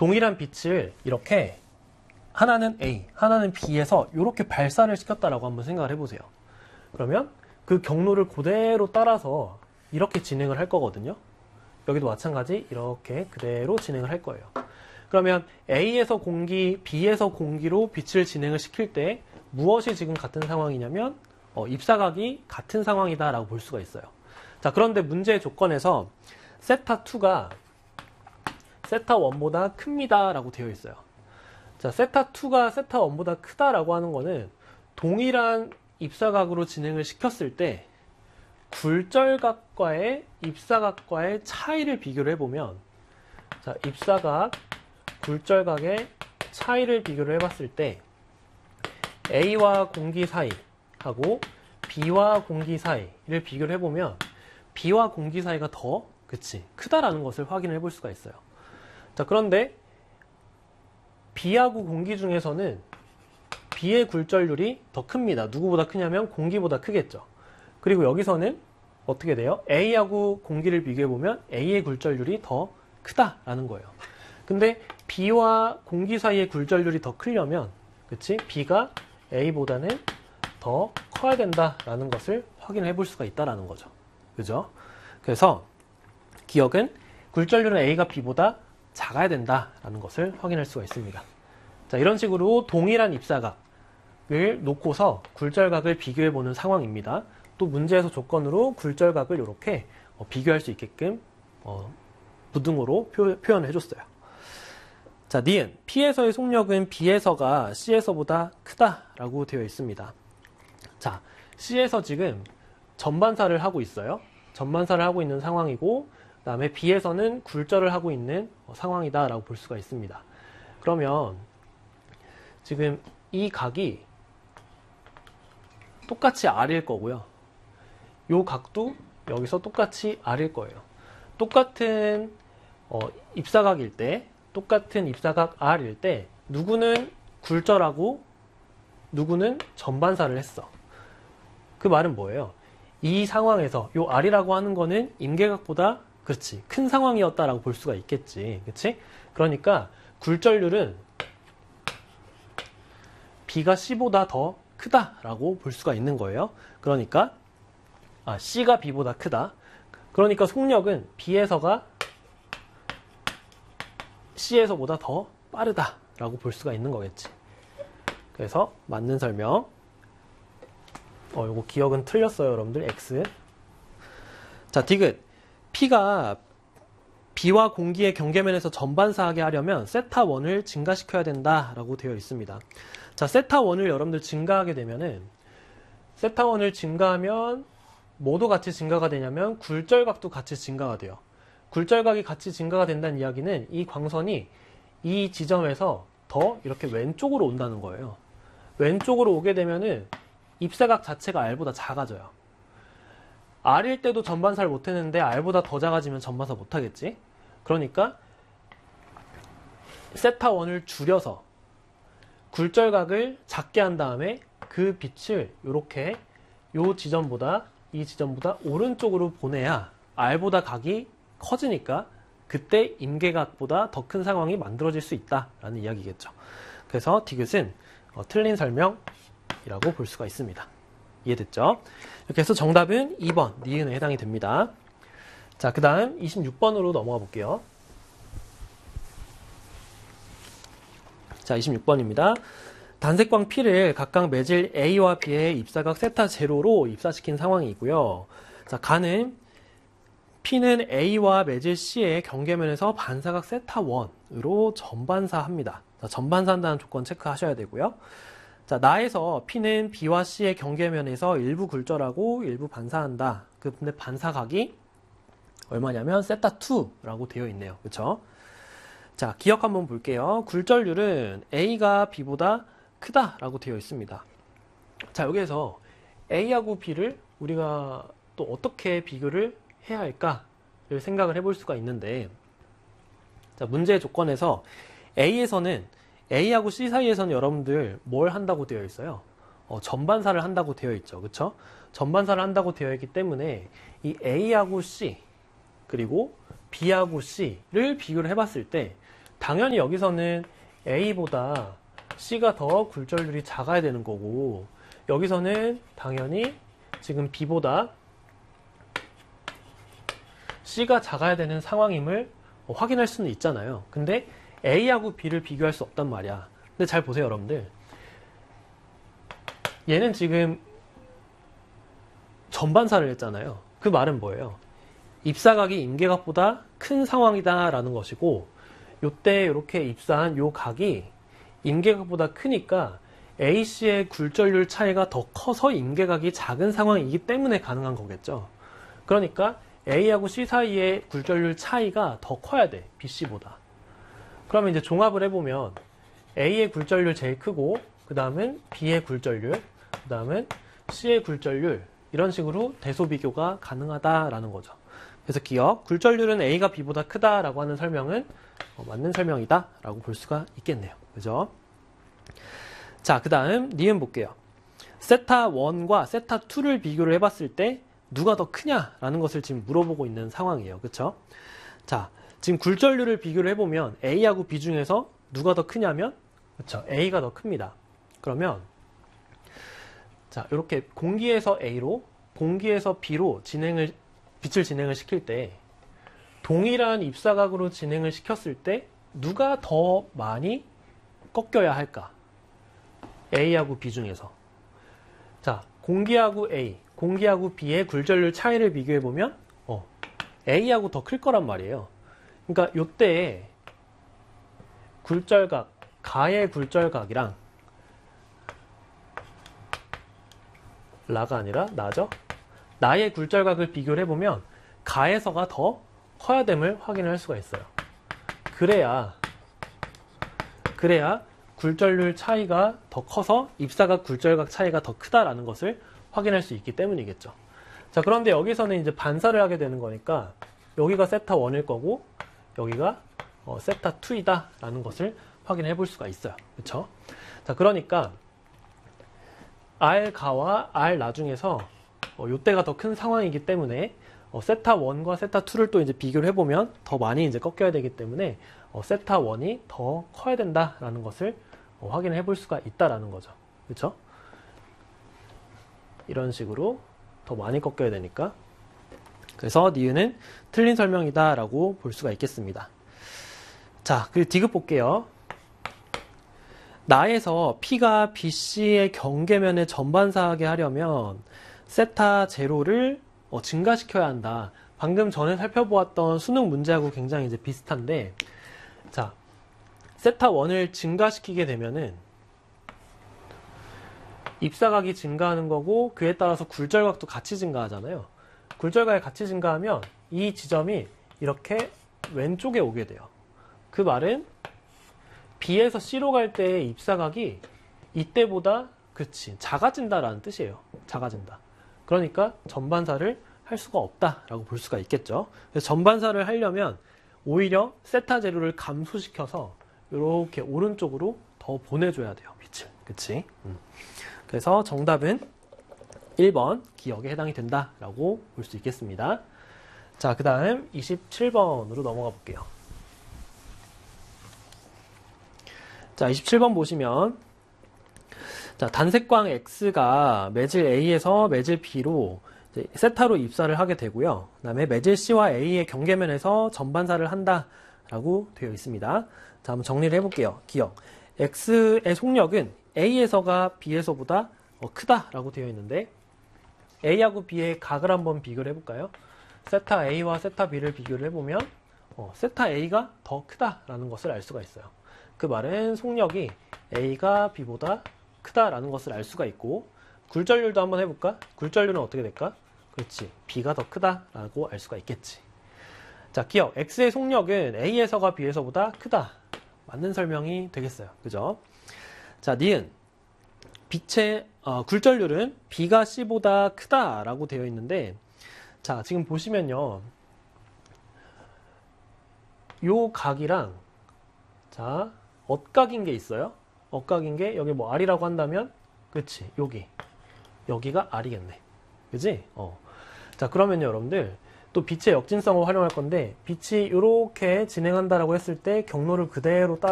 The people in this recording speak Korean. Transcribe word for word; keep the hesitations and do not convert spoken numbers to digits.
동일한 빛을 이렇게 하나는 A, 하나는 B에서 이렇게 발사를 시켰다라고 한번 생각을 해보세요. 그러면 그 경로를 그대로 따라서 이렇게 진행을 할 거거든요. 여기도 마찬가지 이렇게 그대로 진행을 할 거예요. 그러면 A에서 공기, B에서 공기로 빛을 진행을 시킬 때 무엇이 지금 같은 상황이냐면 어, 입사각이 같은 상황이다 라고 볼 수가 있어요. 자, 그런데 문제의 조건에서 세타이가 세타일보다 큽니다 라고 되어 있어요. 자, 세타이가 세타일보다 크다라고 하는 거는 동일한 입사각으로 진행을 시켰을 때 굴절각과의 입사각과의 차이를 비교를 해보면, 자, 입사각, 굴절각의 차이를 비교를 해봤을 때 A와 공기 사이하고 B와 공기 사이를 비교를 해보면 B와 공기 사이가 더, 그치, 크다라는 것을 확인을 해볼 수가 있어요. 자, 그런데 B하고 공기 중에서는 B의 굴절률이 더 큽니다. 누구보다 크냐면 공기보다 크겠죠. 그리고 여기서는 어떻게 돼요? A하고 공기를 비교해보면 A의 굴절률이 더 크다라는 거예요. 근데 B와 공기 사이의 굴절률이 더 크려면, 그치? B가 A보다는 더 커야 된다라는 것을 확인을 해볼 수가 있다라는 거죠. 그죠? 그래서 기억은 굴절률은 A가 B보다 작아야 된다라는 것을 확인할 수가 있습니다. 자, 이런 식으로 동일한 입사각을 놓고서 굴절각을 비교해보는 상황입니다. 또 문제에서 조건으로 굴절각을 이렇게 어, 비교할 수 있게끔 어, 부등호로 표, 표현을 해줬어요. 자, 니은, P에서의 속력은 B에서가 C에서보다 크다라고 되어 있습니다. 자, C에서 지금 전반사를 하고 있어요. 전반사를 하고 있는 상황이고, 그 다음에 B에서는 굴절을 하고 있는 상황이다 라고 볼 수가 있습니다. 그러면 지금 이 각이 똑같이 R일 거고요. 이 각도 여기서 똑같이 R일 거예요. 똑같은 어, 입사각일 때, 똑같은 입사각 R일 때 누구는 굴절하고 누구는 전반사를 했어. 그 말은 뭐예요? 이 상황에서 이 R이라고 하는 거는 임계각보다, 그렇지, 큰 상황이었다라고 볼 수가 있겠지. 그렇지? 그러니까 굴절률은 B가 C보다 더 크다라고 볼 수가 있는 거예요. 그러니까 아, C가 B보다 크다. 그러니까 속력은 B에서가 C에서보다 더 빠르다라고 볼 수가 있는 거겠지. 그래서 맞는 설명. 어, 요거 기억은 틀렸어요, 여러분들. X. 자, 디귿. P가 B와 공기의 경계면에서 전반사하게 하려면 세타 원을 증가시켜야 된다라고 되어 있습니다. 자, 세타 원을 여러분들 증가하게 되면은, 세타 원을 증가하면 뭐도 같이 증가가 되냐면 굴절각도 같이 증가가 돼요. 굴절각이 같이 증가가 된다는 이야기는 이 광선이 이 지점에서 더 이렇게 왼쪽으로 온다는 거예요. 왼쪽으로 오게 되면은 입사각 자체가 R보다 작아져요. R일 때도 전반사를 못했는데 R보다 더 작아지면 전반사 못하겠지. 그러니까 세타 원을 줄여서 굴절각을 작게 한 다음에 그 빛을 이렇게 이 지점보다 이 지점보다 오른쪽으로 보내야 R보다 각이 커지니까 그때 임계각보다 더 큰 상황이 만들어질 수 있다라는 이야기겠죠. 그래서 디귿은 어, 틀린 설명이라고 볼 수가 있습니다. 이해됐죠? 이렇게 해서 정답은 이 번 니은에 해당이 됩니다. 자, 그 다음 이십육 번으로 넘어가 볼게요. 자, 이십육 번입니다. 단색광 P를 각각 매질 A와 B의 입사각 세타 제로로 입사시킨 상황이고요. 자, 가는 P는 A와 매질 C의 경계면에서 반사각 세타 원으로 전반사합니다. 자, 전반사한다는 조건 체크하셔야 되고요. 자, 나에서 P는 B와 C의 경계면에서 일부 굴절하고 일부 반사한다. 그 근데 반사각이 얼마냐면 세타 이라고 되어 있네요. 그쵸? 자, 기억 한번 볼게요. 굴절률은 A가 B보다 크다라고 되어 있습니다. 자, 여기에서 A하고 B를 우리가 또 어떻게 비교를 해야 할까를 생각을 해볼 수가 있는데, 자, 문제의 조건에서 A에서는 A하고 C 사이에서는 여러분들 뭘 한다고 되어 있어요? 어, 전반사를 한다고 되어 있죠. 그쵸? 전반사를 한다고 되어 있기 때문에 이 A하고 C 그리고 B하고 C를 비교를 해봤을 때 당연히 여기서는 A보다 C가 더 굴절률이 작아야 되는 거고, 여기서는 당연히 지금 B보다 C가 작아야 되는 상황임을 확인할 수는 있잖아요. 근데 A하고 B를 비교할 수 없단 말이야. 근데 잘 보세요, 여러분들. 얘는 지금 전반사를 했잖아요. 그 말은 뭐예요? 입사각이 임계각보다 큰 상황이다 라는 것이고, 요때 이렇게 입사한 요 각이 임계각보다 크니까 에이씨의 굴절률 차이가 더 커서 임계각이 작은 상황이기 때문에 가능한 거겠죠. 그러니까 A하고 C 사이의 굴절률 차이가 더 커야 돼, 비씨보다. 그러면 이제 종합을 해보면 A의 굴절률 제일 크고, 그 다음은 B의 굴절률, 그 다음은 C의 굴절률, 이런 식으로 대소 비교가 가능하다라는 거죠. 그래서 기억, 굴절률은 A가 B보다 크다라고 하는 설명은 어, 맞는 설명이다 라고 볼 수가 있겠네요. 그죠? 자, 그 다음 니은 볼게요. 세타 일과 세타 이를 비교를 해봤을 때 누가 더 크냐라는 것을 지금 물어보고 있는 상황이에요. 그쵸? 자, 지금 굴절률을 비교를 해보면 A하고 B 중에서 누가 더 크냐면, 그쵸? A가 더 큽니다. 그러면 자, 이렇게 공기에서 A로, 공기에서 B로 진행을, 빛을 진행을 시킬 때 동일한 입사각으로 진행을 시켰을 때 누가 더 많이 꺾여야 할까? A하고 B 중에서. 자, 공기하고 A, 공기하고 B의 굴절률 차이를 비교해보면 어, A하고 더 클 거란 말이에요. 그러니까 요때 굴절각, 가의 굴절각이랑 라가 아니라 나죠? 나의 굴절각을 비교를 해보면 가에서가 더 커야 됨을 확인할 수가 있어요. 그래야 그래야 굴절률 차이가 더 커서 입사각 굴절각 차이가 더 크다라는 것을 확인할 수 있기 때문이겠죠. 자, 그런데 여기서는 이제 반사를 하게 되는 거니까 여기가 세타 일일 거고 여기가 어, 세타 이다 라는 것을 확인해 볼 수가 있어요. 그쵸? 자, 그러니까 R 가와 R 나 중에서 어, 요때가 더 큰 상황이기 때문에 어, 세타 일과 세타 이를 또 이제 비교를 해보면 더 많이 이제 꺾여야 되기 때문에 어, 세타 일이 더 커야 된다라는 것을 어, 확인해 볼 수가 있다라는 거죠. 그렇죠? 이런 식으로 더 많이 꺾여야 되니까. 그래서 니은은 틀린 설명이다라고 볼 수가 있겠습니다. 자, 그리고 디귿 볼게요. 나에서 P가 비씨의 경계면에 전반사하게 하려면 세타 제로를 어, 증가시켜야 한다. 방금 전에 살펴보았던 수능 문제하고 굉장히 이제 비슷한데, 자, 세타 일을 증가시키게 되면은 입사각이 증가하는 거고 그에 따라서 굴절각도 같이 증가하잖아요. 굴절각이 같이 증가하면 이 지점이 이렇게 왼쪽에 오게 돼요. 그 말은 B에서 C로 갈 때의 입사각이 이때보다 그치 작아진다라는 뜻이에요. 작아진다. 그러니까 전반사를 할 수가 없다라고 볼 수가 있겠죠. 그래서 전반사를 하려면 오히려 세타 제로를 감소시켜서 이렇게 오른쪽으로 더 보내줘야 돼요. 빛을. 그치? 음. 그래서 정답은 일 번 기억에 해당이 된다라고 볼 수 있겠습니다. 자, 그 다음 이십칠 번으로 넘어가 볼게요. 자, 이십칠 번 보시면 자, 단색광 X가 매질 A에서 매질 B로 이제 세타로 입사를 하게 되고요. 그 다음에 매질 C와 A의 경계면에서 전반사를 한다라고 되어 있습니다. 자, 한번 정리를 해볼게요. 기억. X의 속력은 A에서가 B에서보다 어, 크다라고 되어 있는데 A하고 B의 각을 한번 비교를 해볼까요? 세타 A와 세타 B를 비교를 해보면 어, 세타 A가 더 크다라는 것을 알 수가 있어요. 그 말은 속력이 A가 B보다 크다라는 것을 알 수가 있고, 굴절률도 한번 해볼까? 굴절률은 어떻게 될까? 그렇지, B가 더 크다라고 알 수가 있겠지. 자, 기억. X의 속력은 A에서가 B에서보다 크다. 맞는 설명이 되겠어요. 그죠? 자, 니은. 빛의 어, 굴절률은 B가 C보다 크다라고 되어 있는데, 자, 지금 보시면요. 요 각이랑, 자, 엇각인 게 있어요. 엇각인 게 여기 뭐 R이라고 한다면, 그치, 여기. 여기가 R이겠네. 그지? 어. 자, 그러면요, 여러분들. 또 빛의 역진성을 활용할 건데 빛이 이렇게 진행한다라고 했을 때 경로를 그대로 따라